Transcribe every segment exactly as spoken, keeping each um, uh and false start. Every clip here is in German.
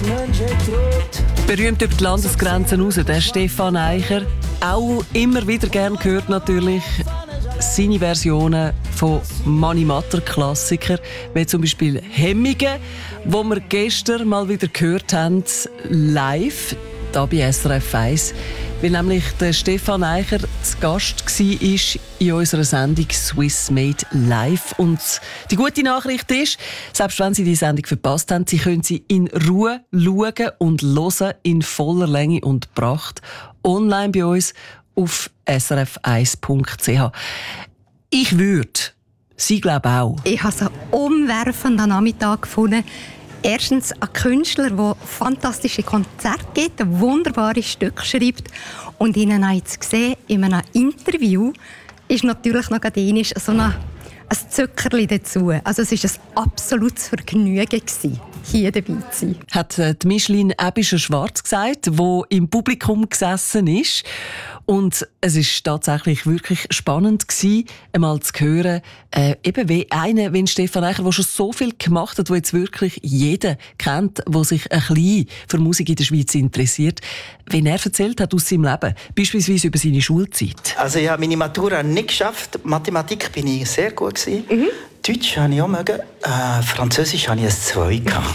Berühmt über die Landesgrenzen raus, der Stefan Eicher. Auch immer wieder gern gehört natürlich seine Versionen von Mani Matter Klassikern, wie zum Beispiel Hemmige, wo wir gestern mal wieder gehört haben, live, da bei S R F eins, weil nämlich der Stefan Eicher zu Gast war in unserer Sendung Swiss Made Live. Und die gute Nachricht ist, selbst wenn Sie die Sendung verpasst haben, Sie können sie in Ruhe schauen und hören in voller Länge und Pracht online bei uns auf s r f eins punkt c h. Ich würde, Sie glauben auch. Ich habe es einen umwerfenden Nachmittag gefunden. Erstens ein Künstler, der fantastische Konzerte gibt, ein wunderbares Stück schreibt. Und Ihnen habe ich jetzt gesehen, in einem Interview ist natürlich noch gerade so ein, ein Zuckerli dazu. Also es war ein absolutes Vergnügen, hier dabei zu sein. Hat die Micheline Ebischer-Schwarz gesagt, die im Publikum gesessen ist. Und es war tatsächlich wirklich spannend gewesen, einmal zu hören, äh, eben wie einer wie Stefan Eicher, der schon so viel gemacht hat, der jetzt wirklich jeder kennt, der sich ein bisschen für Musik in der Schweiz interessiert, wie er erzählt hat aus seinem Leben, beispielsweise über seine Schulzeit. Also ich habe meine Matura nicht geschafft, Mathematik bin ich sehr gut gewesen. Mhm. Deutsch habe ich auch mögen, äh, Französisch habe ich ein zwei gehabt.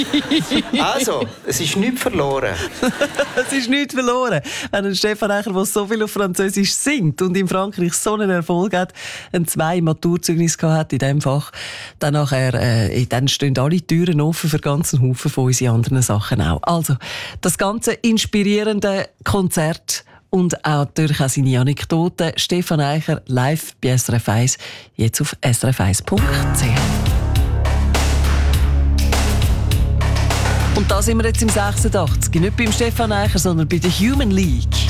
Also, es ist nichts verloren. Es ist nichts verloren. Wenn ein Stefan Eicher, der so viel auf Französisch singt und in Frankreich so einen Erfolg hat, ein zwei Maturzeugnis gehabt in diesem Fach, dann, nachher, äh, dann stehen alle Türen offen für ganzen Haufen von unseren anderen Sachen auch. Also, das ganze inspirierende Konzert und auch natürlich auch seine Anekdoten. Stefan Eicher live bei S R F eins, jetzt auf s r f eins punkt c h. Und da sind wir jetzt im sechsundachtzig. Nicht beim Stefan Eicher, sondern bei der Human League.